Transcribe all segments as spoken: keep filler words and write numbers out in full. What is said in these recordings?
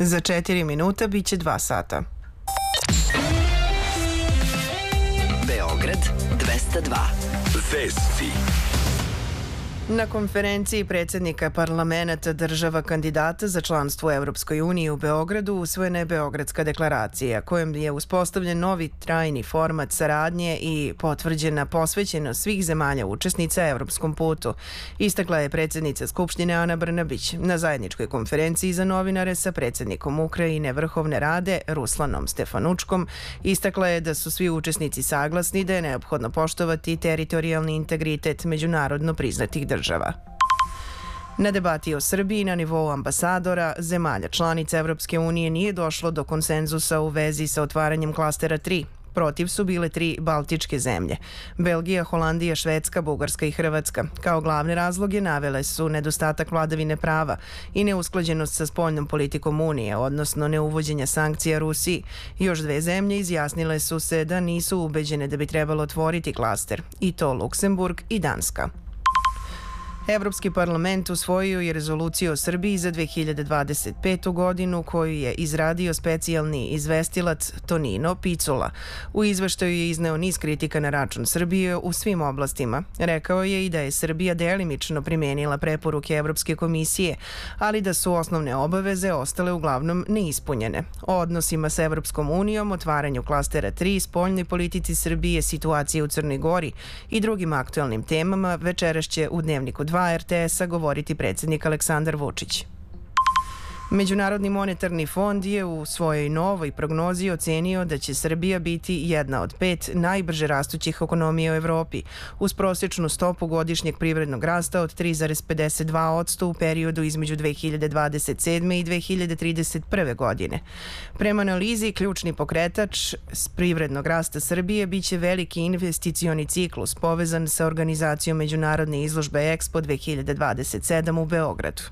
Za četiri minuta biće dva sata. Beograd dvesta dva. Vesti. Na konferenciji predsjednika parlamenta država kandidata za članstvo u Evropskoj uniji u Beogradu usvojena je Beogradska deklaracija, kojom je uspostavljen novi trajni format saradnje i potvrđena posvećenost svih zemalja učesnica evropskom putu, istakla je predsjednica Skupštine Ana Brnabić na zajedničkoj konferenciji za novinare sa predsjednikom Ukrajine Vrhovne Rade Ruslanom Stefanučkom. Istakla je da su svi učesnici saglasni da je neophodno poštovati teritorijalni integritet međunarodno priznatih država. Na debati o Srbiji na nivou ambasadora zemalja članica Evropske unije nije došlo do konsenzusa u vezi sa otvaranjem klastera tri. Protiv su bile tri baltičke zemlje: Belgija, Holandija, Švedska, Bugarska i Hrvatska. Kao glavne razloge navele su nedostatak vladavine prava i neusklađenost sa spoljnom politikom Unije, odnosno neuvođenja sankcija Rusiji. Još dve zemlje izjasnile su se da nisu ubeđene da bi trebalo otvoriti klaster, i to Luksemburg i Danska. Evropski parlament usvojio je rezoluciju o Srbiji za dve hiljade dvadeset petu godinu koju je izradio specijalni izvestilac Tonino Picula. U izveštaju je izneo niz kritika na račun Srbije u svim oblastima. Rekao je i da je Srbija delimično primenila preporuke Evropske komisije, ali da su osnovne obaveze ostale uglavnom neispunjene. O odnosima sa Evropskom unijom, otvaranju klastera tri, spoljnoj politici Srbije, situacije u Crnoj Gori i drugim aktuelnim temama večeras će u Dnevniku dva er te es-a govoriti predsjednik Aleksandar Vučić. Međunarodni monetarni fond je u svojoj novoj prognozi ocenio da će Srbija biti jedna od pet najbrže rastućih ekonomija u Evropi, uz prosječnu stopu godišnjeg privrednog rasta od tri zarez pedeset dva posto u periodu između dve hiljade dvadeset sedme i dve hiljade trideset prve godine. Prema analizi, ključni pokretač privrednog rasta Srbije biće veliki investicioni ciklus povezan sa organizacijom međunarodne izložbe Expo dve hiljade dvadeset sedam u Beogradu.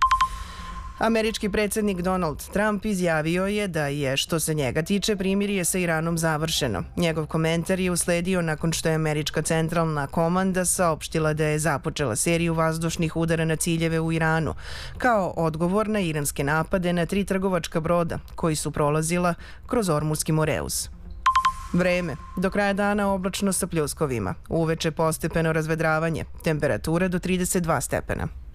Američki predsjednik Donald Trump izjavio je da je, što se njega tiče, primirje sa Iranom završeno. Njegov komentar je usledio nakon što je američka centralna komanda saopštila da je započela seriju vazdušnih udara na ciljeve u Iranu, kao odgovor na iranske napade na tri trgovačka broda koji su prolazila kroz Ormuski Moreus. Vreme. Do kraja dana oblačno sa pljuskovima. Uveče postepeno razvedravanje. Temperatura do trideset dva stepena.